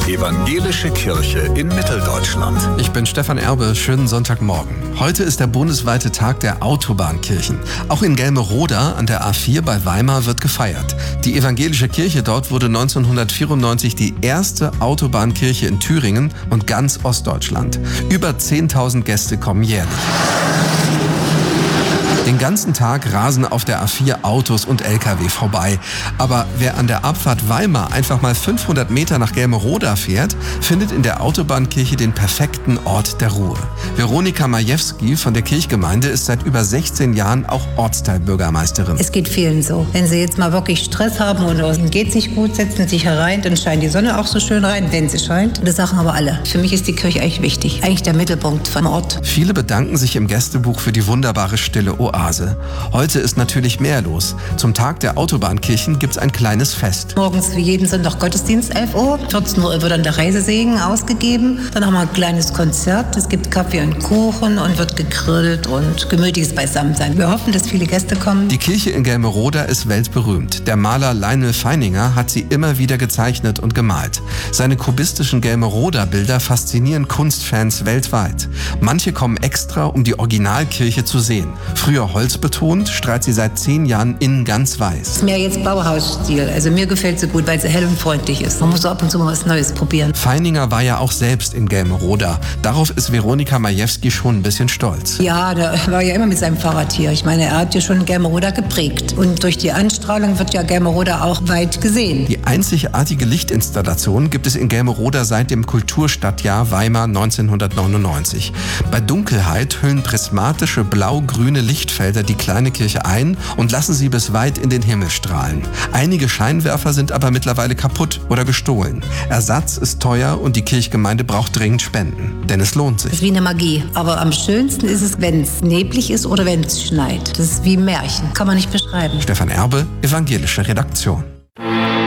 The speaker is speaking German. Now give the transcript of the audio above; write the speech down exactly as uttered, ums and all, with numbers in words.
Evangelische Kirche in Mitteldeutschland. Ich bin Stefan Erbe, schönen Sonntagmorgen. Heute ist der bundesweite Tag der Autobahnkirchen. Auch in Gelmeroda an der A vier bei Weimar wird gefeiert. Die evangelische Kirche dort wurde neunzehnhundertvierundneunzig die erste Autobahnkirche in Thüringen und ganz Ostdeutschland. Über zehntausend Gäste kommen jährlich. Den ganzen Tag rasen auf der A vier Autos und L K W vorbei. Aber wer an der Abfahrt Weimar einfach mal fünfhundert Meter nach Gelmeroda fährt, findet in der Autobahnkirche den perfekten Ort der Ruhe. Veronika Majewski von der Kirchgemeinde ist seit über sechzehn Jahren auch Ortsteilbürgermeisterin. Es geht vielen so. Wenn sie jetzt mal wirklich Stress haben oder es geht nicht gut, setzen sich herein, dann scheint die Sonne auch so schön rein, wenn sie scheint. Das sagen aber alle. Für mich ist die Kirche eigentlich wichtig. Eigentlich der Mittelpunkt vom Ort. Viele bedanken sich im Gästebuch für die wunderbare stille Oase. Heute ist natürlich mehr los. Zum Tag der Autobahnkirchen gibt's ein kleines Fest. Morgens wie jeden Sonntag Gottesdienst, elf Uhr. vierzehn Uhr wird dann der Reisesegen ausgegeben. Dann haben wir ein kleines Konzert. Es gibt Kaffee und Kuchen und wird gegrillt und gemütliches Beisammensein. Wir hoffen, dass viele Gäste kommen. Die Kirche in Gelmeroda ist weltberühmt. Der Maler Lionel Feininger hat sie immer wieder gezeichnet und gemalt. Seine kubistischen Gelmeroda-Bilder faszinieren Kunstfans weltweit. Manche kommen extra, um die Originalkirche zu sehen. Früher holzbetont, strahlt sie seit zehn Jahren innen ganz weiß. Das ist mehr jetzt Bauhausstil. Also mir gefällt sie gut, weil sie hell und freundlich ist. Man muss ab und zu mal was Neues probieren. Feininger war ja auch selbst in Gelmeroda. Darauf ist Veronika Majewski schon ein bisschen stolz. Ja, der war ja immer mit seinem Fahrrad hier. Ich meine, er hat ja schon Gelmeroda geprägt. Und durch die Anstrahlung wird ja Gelmeroda auch weit gesehen. Die einzigartige Lichtinstallation gibt es in Gelmeroda seit dem Kulturstadtjahr Weimar neunzehnhundertneunundneunzig. Bei Dunkelheit hüllen prismatische blau-grüne Lichtfelder die kleine Kirche ein und lassen sie bis weit in den Himmel strahlen. Einige Scheinwerfer sind aber mittlerweile kaputt oder gestohlen. Ersatz ist teuer und die Kirchgemeinde braucht dringend Spenden, denn es lohnt sich. Das ist wie eine Magie. Aber am schönsten ist es, wenn es neblig ist oder wenn es schneit. Das ist wie Märchen, kann man nicht beschreiben. Stefan Erbe, Evangelische Redaktion.